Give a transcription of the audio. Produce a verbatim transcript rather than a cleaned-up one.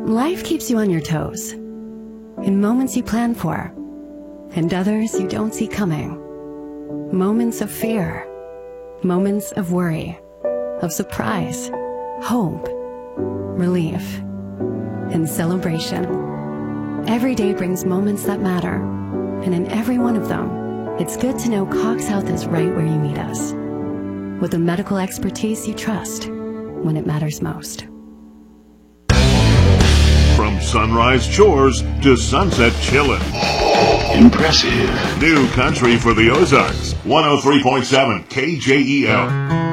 Life keeps you on your toes, in moments you plan for, and others you don't see coming. Moments of fear, moments of worry, of surprise, hope, relief, and celebration. Every day brings moments that matter, and in every one of them, it's good to know Cox Health is right where you need us, with the medical expertise you trust when it matters most. From sunrise chores to sunset chillin'. Impressive. New country for the Ozarks. one oh three point seven K J E L.